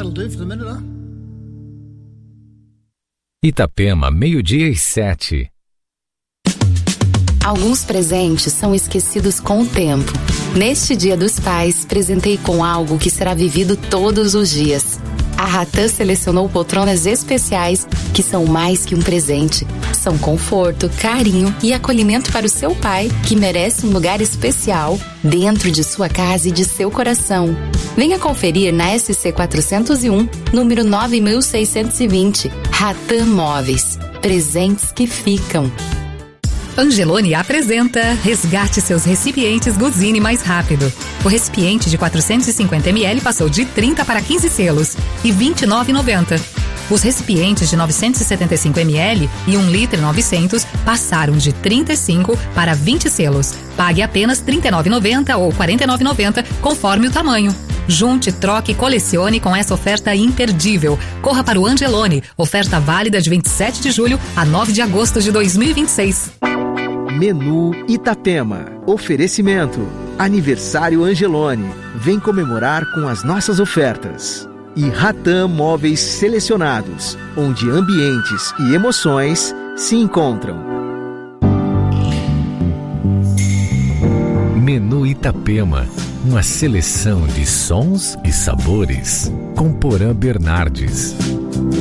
Itapema, 12:07. Alguns presentes são esquecidos com o tempo. Neste Dia dos Pais, presentei com algo que será vivido todos os dias. A Ratã selecionou poltronas especiais que são mais que um presente. São conforto, carinho e acolhimento para o seu pai, que merece um lugar especial dentro de sua casa e de seu coração. Venha conferir na SC 401, número 9620. Ratã Móveis. Presentes que ficam. Angeloni apresenta Resgate seus recipientes Guzini mais rápido. O recipiente de 450 ml passou de 30 para 15 selos e R$ 29,90. Os recipientes de 975 ml e 1 litro 900 passaram de 35 para 20 selos. Pague apenas R$ 39,90 ou R$ 49,90, conforme o tamanho. Junte, troque e colecione com essa oferta imperdível. Corra para o Angeloni. Oferta válida de 27 de julho a 9 de agosto de 2026. Menu Itapema. Oferecimento. Aniversário Angeloni. Vem comemorar com as nossas ofertas. E Ratã Móveis Selecionados, onde ambientes e emoções se encontram. Menu Itapema. Uma seleção de sons e sabores. Com Porã Bernardes.